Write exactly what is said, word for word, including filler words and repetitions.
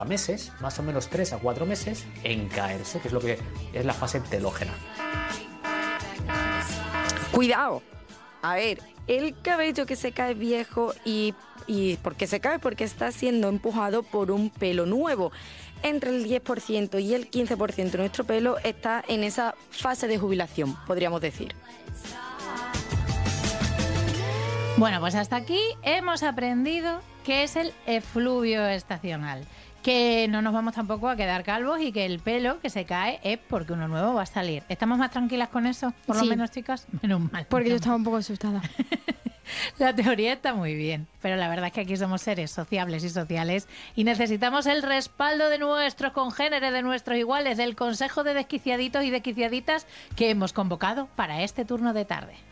meses, más o menos tres a cuatro meses, en caerse, que es lo que es la fase telógena. Cuidado. A ver, el cabello que se cae viejo y, y ¿por qué se cae? Porque está siendo empujado por un pelo nuevo. Entre el diez por ciento y el quince por ciento de nuestro pelo está en esa fase de jubilación, podríamos decir. Bueno, pues hasta aquí hemos aprendido qué es el efluvio estacional. Que no nos vamos tampoco a quedar calvos y que el pelo que se cae es porque uno nuevo va a salir. ¿Estamos más tranquilas con eso? Por Sí. lo menos, chicas. Menos mal. Porque yo menos estaba un poco asustada. La teoría está muy bien, pero la verdad es que aquí somos seres sociables y sociales y necesitamos el respaldo de nuestros congéneres, de nuestros iguales, del consejo de desquiciaditos y desquiciaditas que hemos convocado para este turno de tarde.